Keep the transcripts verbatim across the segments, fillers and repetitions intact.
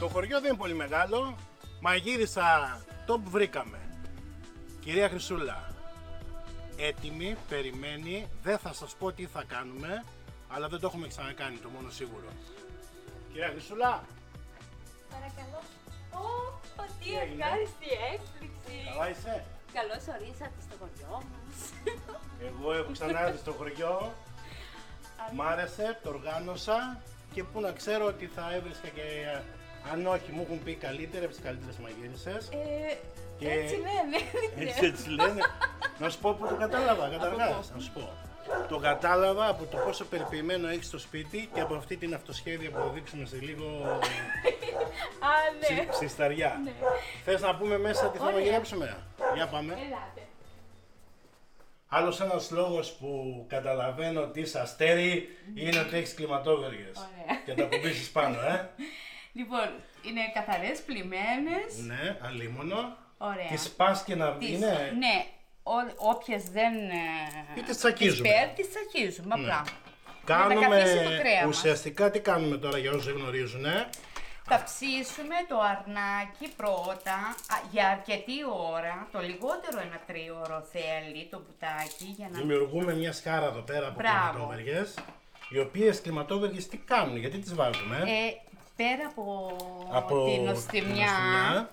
Το χωριό δεν είναι πολύ μεγάλο. Μαγείρισα το που βρήκαμε. Κυρία Χρυσούλα, έτοιμη, περιμένει. Δεν θα σας πω τι θα κάνουμε, αλλά δεν το έχουμε ξανακάνει, το μόνο σίγουρο. Κυρία Χρυσούλα. Παρακαλώ. Ω, τι ευχάριστη έκπληξη. Καλά είσαι? Καλώς ορίσατε στο χωριό μας. Εγώ έχω ξανάρθει στο χωριό. Μ' άρεσε, το οργάνωσα και πού να ξέρω ότι θα έβρισκα και, αν όχι μου έχουν πει καλύτερα, από τις καλύτερες μαγείρισες. Ε, Και... έτσι λένε. Έτσι, έτσι λένε. Να σου πω που το κατάλαβα, καταρχάς, να σου πω. Το κατάλαβα από το πόσο περιποιημένο έχεις στο σπίτι και από αυτή την αυτοσχέδια που θα δείξουμε σε λίγο. Α, ναι. Στη σταριά. Ναι. Θες να πούμε μέσα τι θα Ωραία. μαγειρέψουμε? Για πάμε. Ελάτε. Άλλος ένας λόγος που καταλαβαίνω ότι είσαι αστέρι είναι ότι έχεις κλιματόβεργες. Ωραία. Και τα κουμπίσεις πάνω, ε. Λοιπόν, είναι καθαρές, πλημμένες. Ναι, αλίμονο. Ωραία. Τις πας και να Τις- είναι. Ναι, ό- όποιες δεν ε, Ή τις τσακίζουμε. τις παίρνει, τις τσακίζουμε, Ναι. απλά. Κάνουμε καθίσει το κρέα μας. ουσιαστικά τι κάνουμε τώρα για όσους δεν γνωρίζουν, ε. Θα ψήσουμε το αρνάκι πρώτα α, για αρκετή ώρα, το λιγότερο ένα τρίωρο θέλει το μπουτάκι για να... Δημιουργούμε μια σκάρα εδώ πέρα από Μπράβο. κλιματόβεργες. Οι οποίες κλιματόβεργες τι κάνουν, γιατί τις βάζουμε. Ε, πέρα από, Από την την νοστιμιά, νοστιμιά.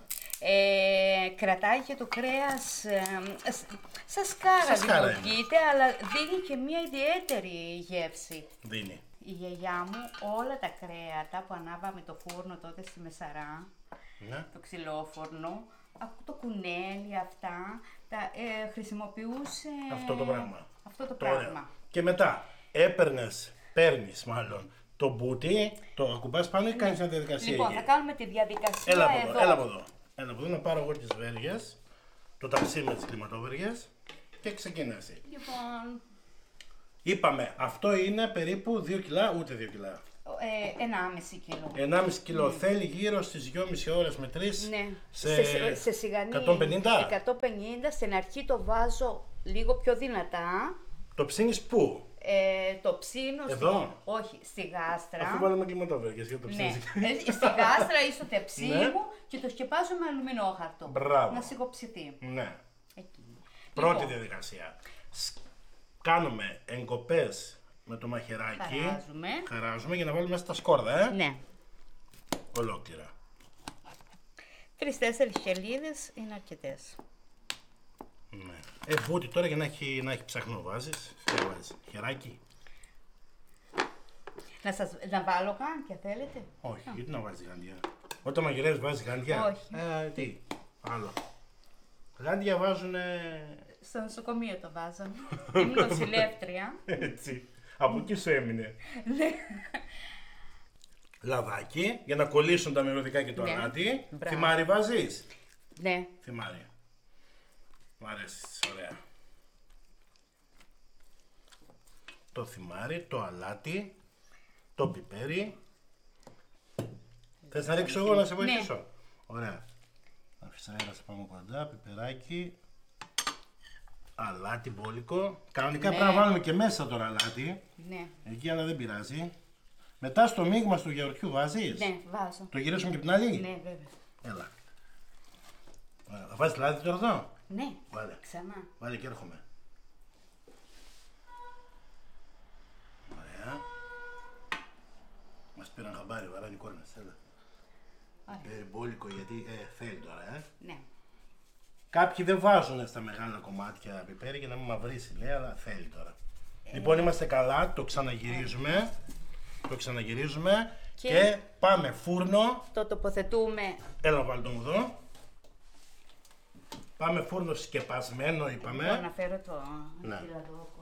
ε, κρατάει και το κρέας ε, ε, σ- σαν σκάρα Σαν σκάρα δημιουργείται, αλλά δίνει και μια ιδιαίτερη γεύση. Δίνει. Η γιαγιά μου όλα τα κρέατα που ανάβαμε το φούρνο τότε στη Μεσαρά, Ναι. το ξυλόφουρνο, α- το κουνέλι αυτά, τα ε, χρησιμοποιούσε... Αυτό το πράγμα. Αυτό το Το ωραίο. πράγμα. Και μετά έπαιρνες, παίρνεις μάλλον το μπούτι, το ακουμπάς πάνω ή κάνεις μια διαδικασία Λοιπόν, εκεί? θα κάνουμε τη διαδικασία Έλα από εδώ. εδώ, έλα από εδώ. Έλα από εδώ να πάρω εγώ τις βέργες, το ταψί με τις κλιματόβεργες και ξεκινάσει. Λοιπόν, Είπαμε, αυτό είναι περίπου δύο κιλά, ούτε δύο κιλά. ε, ενάμιση κιλό. ενάμιση κιλό θέλει γύρω στις δυόμιση ώρες με τρεις Ναι, σε, σε, σε σιγανή εκατόν πενήντα. εκατόν πενήντα, στην αρχή το βάζω λίγο πιο δυνατά. Το ψήνεις πού? Ε, το ψήνω Εδώ? στη, όχι, στη γάστρα. Αφού βάλαμε κλιματόβεργες για το Ναι, ψήνεις. ε, στη γάστρα ή στο τεψί Ναι. μου και το σκεπάζω με αλουμινόχαρτο. Μπράβο. Να σιγοψηθεί. Ναι. Εκεί. Πρώτη Λοιπόν, διαδικασία. Σ- Κάνουμε εγκοπές με το μαχαιράκι. Χαράζουμε. Χαράζουμε για να βάλουμε μέσα στα σκόρδα, ε. Ναι. Ολόκληρα. Τρεις-τέσσερις χελίδες είναι αρκετές. Ναι. Ε, μπούτι τώρα για να έχει, να έχει ψαχνό βάζεις. Τι βάζεις? Χεράκι. Να, σας, να βάλω γάντια, θέλετε? Όχι, γιατί να βάζεις γάντια? Όταν μαγειρεύεις βάζεις γάντια? Όχι. Ε, τι, άλλο. Γάντια βάζουν Στο νοσοκομείο το βάζαμε. Ήμουν νοσηλεύτρια. έτσι. Από εκεί σου έμεινε. Ναι. Λαδάκι για να κολλήσουν τα μυρωδικά και το Ναι. αλάτι. Μπράβο. Θυμάρι βάζεις? Ναι. Θυμάρι. Μ' αρέσει, ωραία. Το θυμάρι, το αλάτι, το πιπέρι. Θες να ρίξω εγώ να σε βοηθήσω? Ναι. Ωραία. Αφήσα αέρα σε πάνω κοντά, πιπεράκι, αλάτι μπόλικο. Κανονικά Ναι. πρέπει να βάλουμε και μέσα τώρα αλάτι. Ναι. Εκεί αλλά δεν πειράζει. Μετά στο μείγμα του γιαουρτιού βάζεις? Ναι, βάζω. Το γυρίσουμε και από την άλλη? Ναι, βέβαια. Έλα. Ωραία. Θα βάζεις λάδι τώρα εδώ? Ναι. Βάλε. Ξανά. Βάλε και έρχομαι. Ωραία. Μας πήραν χαμπάρι, βαράνε οι κόρνες, έλα. Ωραία. Ε, μπόλικο γιατί ε, θέλει τώρα, ε. Ναι. Κάποιοι δεν βάζουν στα μεγάλα κομμάτια πιπέρι για να μην μαυρίσει, λέει, αλλά θέλει τώρα. Λοιπόν, είμαστε καλά, το ξαναγυρίζουμε. Το ξαναγυρίζουμε και, Και- πάμε φούρνο. Το τοποθετούμε. Έλα βάλ' το μου εδώ. Πάμε φούρνο σκεπασμένο, είπαμε. Μπορώ να φέρω το Ναι. φυλαδόκο.